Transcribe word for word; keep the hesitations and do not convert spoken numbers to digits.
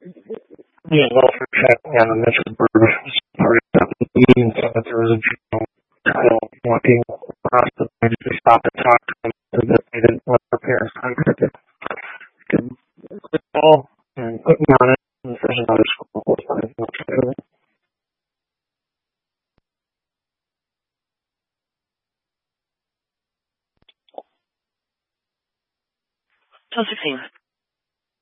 Yeah, welfare check and Mister Bird was part of the meeting, so that there was a general title wanting across the way to stop and talk to them so that they didn't want their parents contacted. Good good call and put me on it. And there's another school close by. Till sixteen.